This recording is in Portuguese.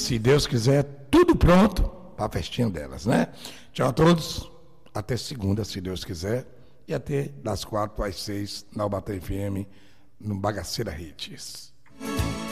se Deus quiser, tudo pronto para a festinha delas, né? Tchau a todos, até segunda, se Deus quiser, e até das 4 às 6 na Ubaté FM, no Bagaceira Hits.